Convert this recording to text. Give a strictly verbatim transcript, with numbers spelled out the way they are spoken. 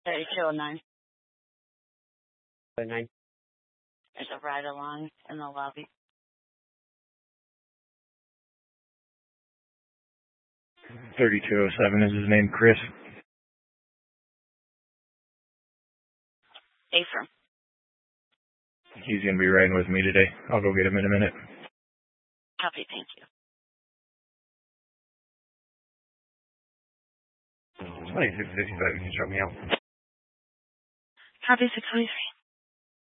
thirty-two oh nine. oh nine. There's a ride along in the lobby. thirty-two oh seven is his name, Chris. Ephraim. He's going to be riding with me today. I'll go get him in a minute. Copy, thank you. twenty-six fifty-five, you can shut me out. Copy six twenty-three.